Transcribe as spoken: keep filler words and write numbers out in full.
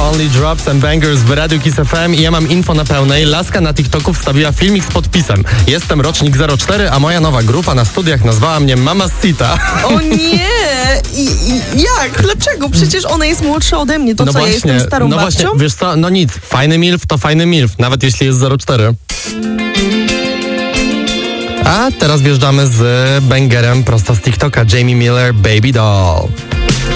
Only Drops and Bangers w Radiu Kiss F M i ja mam info na pełnej. Laska na TikToku wstawiła filmik z podpisem. Jestem rocznik zero cztery, a moja nowa grupa na studiach nazwała mnie Mamacita. O nie! I, i jak? Dlaczego? Przecież ona jest młodsza ode mnie. To no co, właśnie, ja jestem starą no babcią? właśnie, wiesz co, no nic. Fajny milf to fajny milf, nawet jeśli jest zero cztery. A teraz wjeżdżamy z bangerem prosto z TikToka. Jamie Miller, Baby Doll.